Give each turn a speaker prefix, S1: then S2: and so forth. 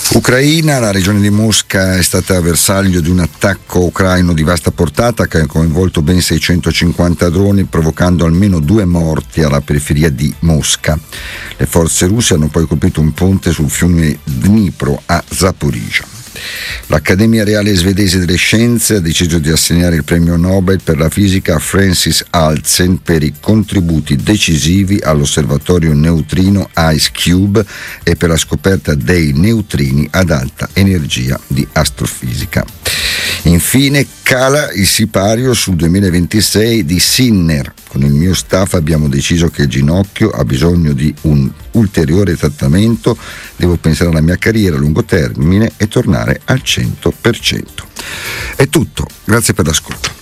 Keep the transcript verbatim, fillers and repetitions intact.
S1: Ucraina, la regione di Mosca è stata bersaglio di un attacco ucraino di vasta portata che ha coinvolto ben seicentocinquanta droni, provocando almeno due morti alla periferia di Mosca. Le forze russe hanno poi colpito un ponte sul fiume Dnipro a Zaporizhzhia. L'Accademia Reale Svedese delle Scienze ha deciso di assegnare il premio Nobel per la fisica a Francis Altzen per i contributi decisivi all'osservatorio neutrino IceCube e per la scoperta dei neutrini ad alta energia di astrofisica. Infine cala il sipario sul duemilaventisei di Sinner. Con il mio staff abbiamo deciso che il ginocchio ha bisogno di un ulteriore trattamento, devo pensare alla mia carriera a lungo termine e tornare al cento per cento. È tutto, grazie per l'ascolto.